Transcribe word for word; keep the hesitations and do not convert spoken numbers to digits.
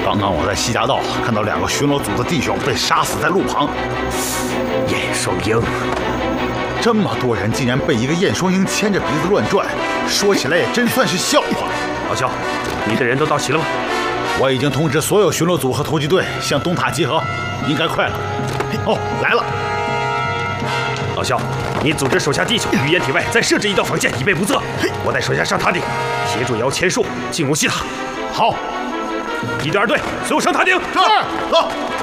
刚刚我在西夹道看到两个巡逻组的弟兄被杀死在路旁。 燕双鹰， 这么多人竟然被一个燕双鹰牵着鼻子乱转，说起来也真算是笑话。 老肖，你的人都到齐了吗？ 我已经通知所有巡逻组和突击队向东塔集合，应该快了。哦，来了。 老肖，你组织手下弟兄于掩体外再设置一道防线，以备不测。我带手下上塔顶，协助摇千树进攻西塔。 好， 一队二队，随我上塔顶。 是，走。